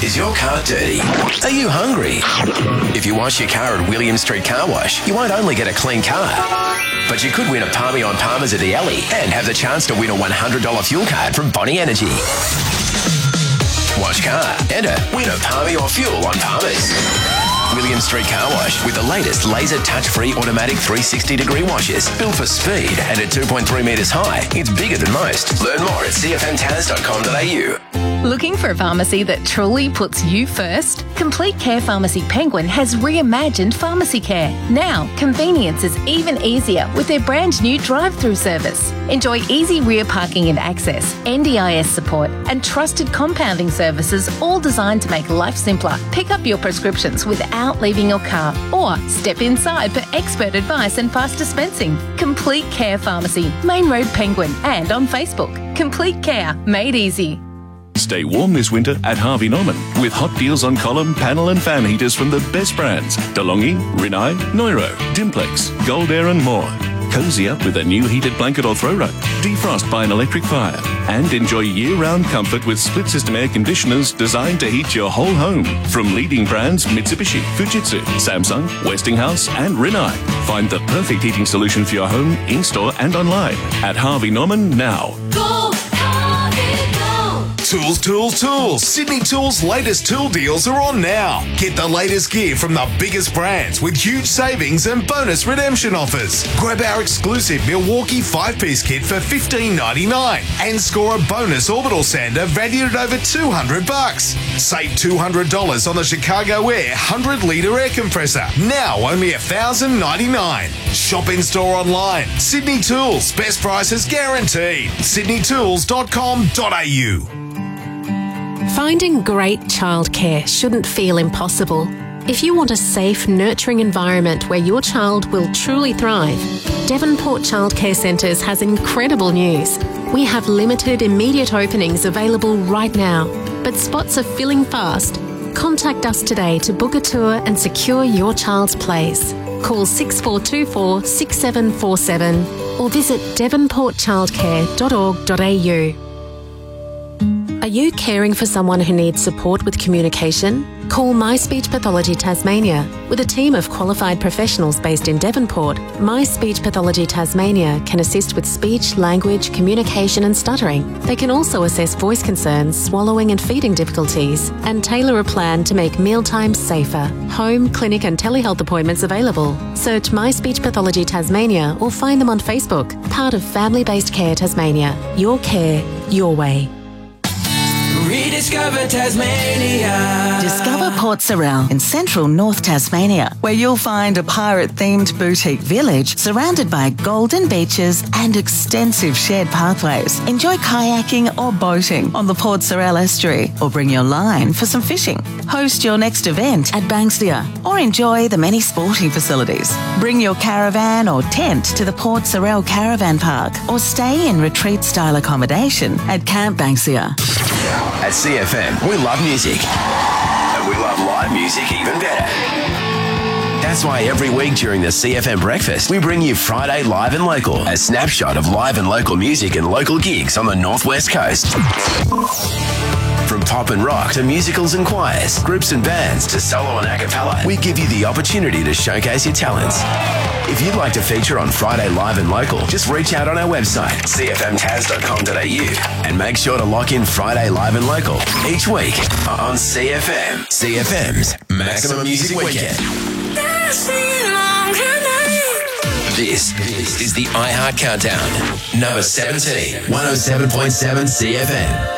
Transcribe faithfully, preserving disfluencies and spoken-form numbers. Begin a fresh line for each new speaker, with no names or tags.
Is your car dirty? Are you hungry? If you wash your car at William Street Car Wash, you won't only get a clean car, but you could win a Palmy on Palmers at the Alley and have the chance to win a one hundred dollars fuel card from Bonnie Energy. Wash car, enter, win a Palmy or fuel on Palmers. William Street Car Wash with the latest laser touch-free automatic three sixty degree washes. Built for speed and at two point three metres high. It's bigger than most. Learn more at c f m taz dot com dot a u.
Looking for a pharmacy that truly puts you first? Complete Care Pharmacy Penguin has reimagined pharmacy care. Now, convenience is even easier with their brand new drive-through service. Enjoy easy rear parking and access, N D I S support, and trusted compounding services, all designed to make life simpler. Pick up your prescriptions without leaving your car, or step inside for expert advice and fast dispensing. Complete Care Pharmacy, Main Road Penguin, and on Facebook. Complete Care, made easy.
Stay warm this winter at Harvey Norman with hot deals on column, panel and fan heaters from the best brands. DeLonghi, Rinnai, Neuro, Dimplex, Gold Air and more. Cozy up with a new heated blanket or throw rug. Defrost by an electric fire. And enjoy year-round comfort with split-system air conditioners designed to heat your whole home. From leading brands Mitsubishi, Fujitsu, Samsung, Westinghouse and Rinnai. Find the perfect heating solution for your home, in-store and online at Harvey Norman now.
Go Harvey, go!
Tools, tools, tools. Sydney Tools' latest tool deals are on now. Get the latest gear from the biggest brands with huge savings and bonus redemption offers. Grab our exclusive Milwaukee five-piece kit for fifteen ninety-nine and score a bonus orbital sander valued at over two hundred bucks. Save two hundred dollars on the Chicago Air one hundred litre air compressor. Now only one thousand ninety-nine dollars. Shop in store online. Sydney Tools. Best prices guaranteed. sydney tools dot com dot a u.
Finding great childcare shouldn't feel impossible. If you want a safe, nurturing environment where your child will truly thrive, Devonport Childcare Centres has incredible news. We have limited immediate openings available right now, but spots are filling fast. Contact us today to book a tour and secure your child's place. Call six four two four, six seven four seven or visit devonport childcare dot org dot a u. Are you caring for someone who needs support with communication? Call My Speech Pathology Tasmania. With a team of qualified professionals based in Devonport, My Speech Pathology Tasmania can assist with speech, language, communication and stuttering. They can also assess voice concerns, swallowing and feeding difficulties, and tailor a plan to make mealtimes safer. Home, clinic and telehealth appointments available. Search My Speech Pathology Tasmania or find them on Facebook. Part of Family-Based Care Tasmania. Your care, your way.
Rediscover Tasmania.
Discover Port Sorell in central North Tasmania, where you'll find a pirate-themed boutique village surrounded by golden beaches and extensive shared pathways. Enjoy kayaking or boating on the Port Sorell estuary, or bring your line for some fishing. Host your next event at Banksia, or enjoy the many sporting facilities. Bring your caravan or tent to the Port Sorell Caravan Park, or stay in retreat-style accommodation at Camp Banksia.
At C F M, we love music. And we love live music even better. That's why every week during the C F M Breakfast, we bring you Friday Live and Local, a snapshot of live and local music and local gigs on the Northwest Coast. From pop and rock to musicals and choirs, groups and bands to solo and a cappella, we give you the opportunity to showcase your talents. If you'd like to feature on Friday Live and Local, just reach out on our website, c f m taz dot com dot a u, and make sure to lock in Friday Live and Local each week on C F M. C F M's Maximum Music Weekend. This, this is the iHeart Countdown, number seventeen, one oh seven point seven C F M.